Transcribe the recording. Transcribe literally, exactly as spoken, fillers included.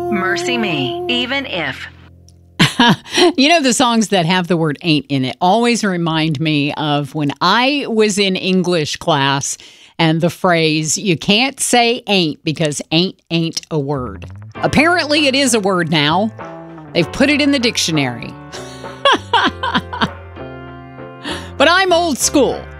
Mercy me, even if. You know, the songs that have the word ain't in it always remind me of when I was in English class and the phrase, you can't say ain't because ain't ain't a word. Apparently it is a word now. They've put it in the dictionary. But I'm old school.